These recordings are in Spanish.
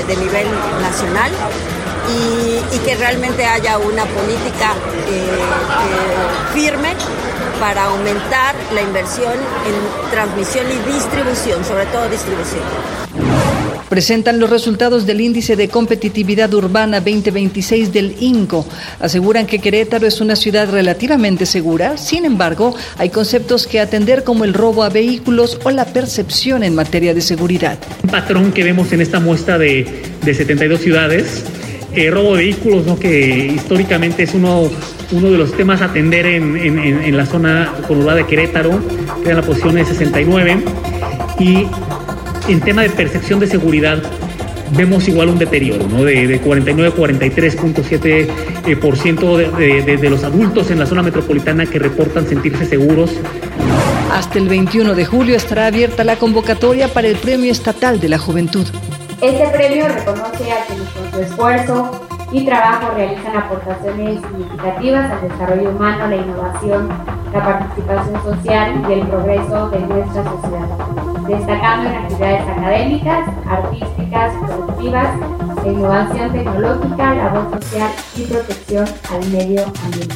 de nivel nacional y que realmente haya una política firme para aumentar la inversión en transmisión y distribución, sobre todo distribución. Presentan los resultados del Índice de Competitividad Urbana 2026 del INCO. Aseguran que Querétaro es una ciudad relativamente segura. Sin embargo, hay conceptos que atender como el robo a vehículos o la percepción en materia de seguridad. Un patrón que vemos en esta muestra de 72 ciudades, robo de vehículos, ¿no?, que históricamente es uno de los temas a atender en la zona conurbada de Querétaro, queda en la posición de 69, y en tema de percepción de seguridad vemos igual un deterioro, ¿no? De 49 a 43.7% de los adultos en la zona metropolitana que reportan sentirse seguros. Hasta el 21 de julio estará abierta la convocatoria para el Premio Estatal de la Juventud. Este premio reconoce a quienes con su esfuerzo y trabajo realizan aportaciones significativas al desarrollo humano, la innovación, la participación social y el progreso de nuestra sociedad, destacando en actividades académicas, artísticas, productivas, de innovación tecnológica, labor social y protección al medio ambiente.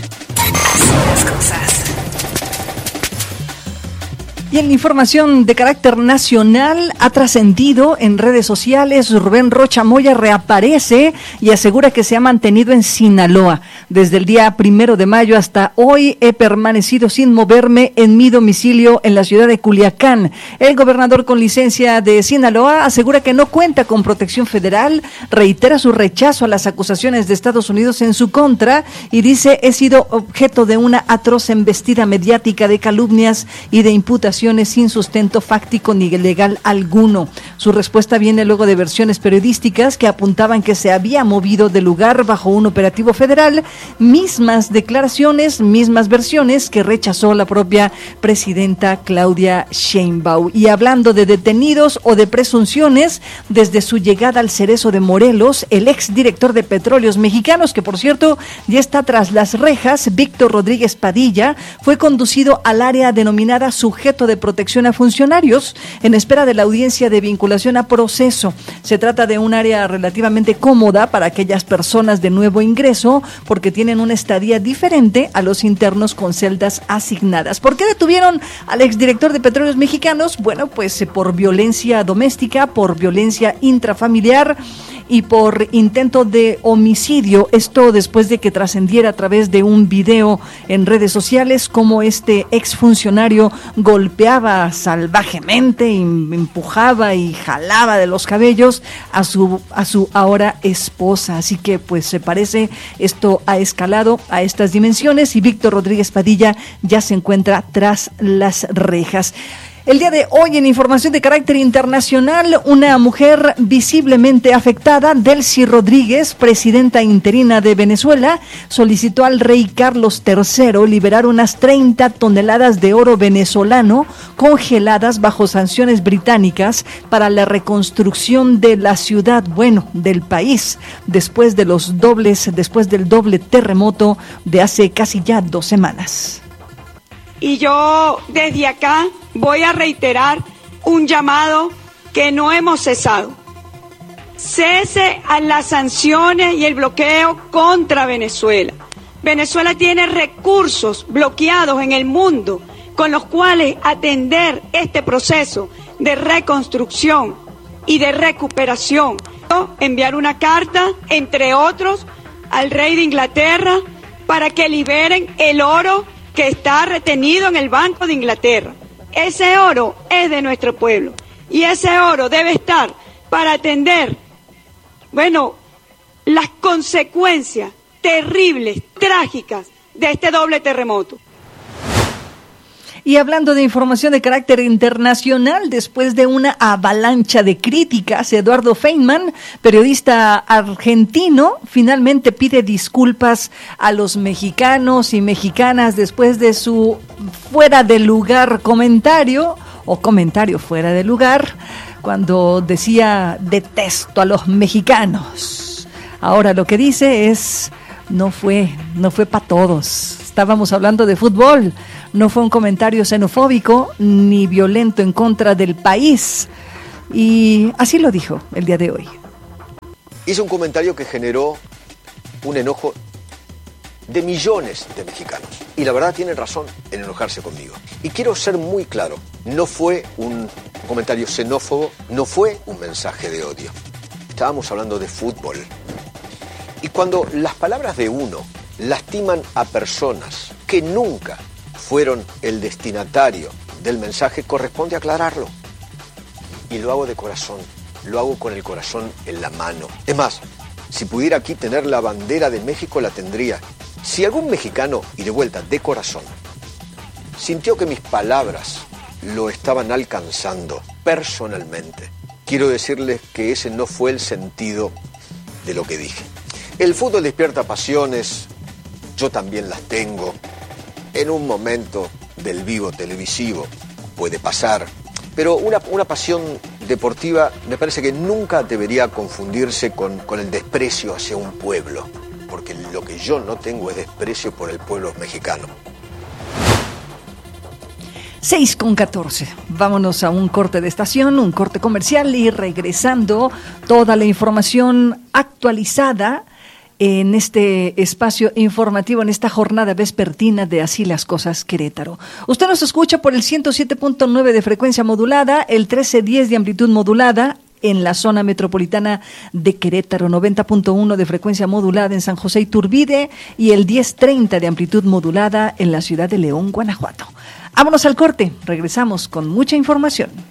Y en la información de carácter nacional ha trascendido en redes sociales. Rubén Rocha Moya reaparece y asegura que se ha mantenido en Sinaloa. Desde el día 1 de mayo hasta hoy he permanecido sin moverme en mi domicilio en la ciudad de Culiacán. El gobernador con licencia de Sinaloa asegura que no cuenta con protección federal, reitera su rechazo a las acusaciones de Estados Unidos en su contra y dice: he sido objeto de una atroz embestida mediática de calumnias y de imputaciones sin sustento fáctico ni legal alguno. Su respuesta viene luego de versiones periodísticas que apuntaban que se había movido del lugar bajo un operativo federal, mismas declaraciones, mismas versiones que rechazó la propia presidenta Claudia Sheinbaum. Y hablando de detenidos o de presunciones, desde su llegada al Cerezo de Morelos, el exdirector de Petróleos Mexicanos, que por cierto ya está tras las rejas, Víctor Rodríguez Padilla, fue conducido al área denominada sujeto de protección a funcionarios en espera de la audiencia de vinculación a proceso. Se trata de un área relativamente cómoda para aquellas personas de nuevo ingreso porque tienen una estadía diferente a los internos con celdas asignadas. ¿Por qué detuvieron al exdirector de Petróleos Mexicanos? Bueno, pues por violencia doméstica, por violencia intrafamiliar y por intento de homicidio. Esto después de que trascendiera a través de un video en redes sociales cómo este exfuncionario golpeaba salvajemente, empujaba y jalaba de los cabellos a su ahora esposa. Así que pues se parece, esto ha escalado a estas dimensiones y Víctor Rodríguez Padilla ya se encuentra tras las rejas. El día de hoy, en información de carácter internacional, una mujer visiblemente afectada, Delcy Rodríguez, presidenta interina de Venezuela, solicitó al rey Carlos III liberar unas 30 toneladas de oro venezolano congeladas bajo sanciones británicas para la reconstrucción de la ciudad, del país, después del doble terremoto de hace casi ya 2 semanas. Y yo desde acá voy a reiterar un llamado que no hemos cesado. Cese a las sanciones y el bloqueo contra Venezuela. Venezuela tiene recursos bloqueados en el mundo con los cuales atender este proceso de reconstrucción y de recuperación. Enviar una carta, entre otros, al rey de Inglaterra para que liberen el oro que está retenido en el Banco de Inglaterra. Ese oro es de nuestro pueblo y ese oro debe estar para atender, las consecuencias terribles, trágicas de este doble terremoto. Y hablando de información de carácter internacional, después de una avalancha de críticas, Eduardo Feynman, periodista argentino, finalmente pide disculpas a los mexicanos y mexicanas después de su fuera de lugar comentario fuera de lugar, cuando decía detesto a los mexicanos. Ahora lo que dice es no fue para todos. Estábamos hablando de fútbol. No fue un comentario xenofóbico ni violento en contra del país. Y así lo dijo el día de hoy. Hice un comentario que generó un enojo de millones de mexicanos. Y la verdad tienen razón en enojarse conmigo. Y quiero ser muy claro, no fue un comentario xenófobo, no fue un mensaje de odio. Estábamos hablando de fútbol. Y cuando las palabras de uno lastiman a personas que nunca fueron el destinatario del mensaje, corresponde aclararlo. Y lo hago de corazón, lo hago con el corazón en la mano. Es más, si pudiera aquí tener la bandera de México, la tendría. Si algún mexicano, y de vuelta, de corazón, sintió que mis palabras lo estaban alcanzando personalmente, quiero decirles que ese no fue el sentido de lo que dije. El fútbol despierta pasiones, yo también las tengo. En un momento del vivo televisivo puede pasar, pero una pasión deportiva me parece que nunca debería confundirse con el desprecio hacia un pueblo, porque lo que yo no tengo es desprecio por el pueblo mexicano. 6:14. Vámonos a un corte de estación, un corte comercial y regresando toda la información actualizada en este espacio informativo, en esta jornada vespertina de Así las Cosas Querétaro. Usted nos escucha por el 107.9 de frecuencia modulada, el 1310 de amplitud modulada en la zona metropolitana de Querétaro, 90.1 de frecuencia modulada en San José Iturbide y el 1030 de amplitud modulada en la ciudad de León, Guanajuato. Vámonos al corte, regresamos con mucha información.